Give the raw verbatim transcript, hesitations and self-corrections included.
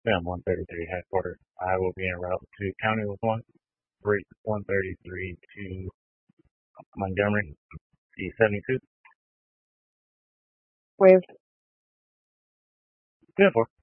Sam one thirty-three headquarters. I will be en route to County with one. Rate one thirty-three to Montgomery, E seventy-two. Wave. ten four.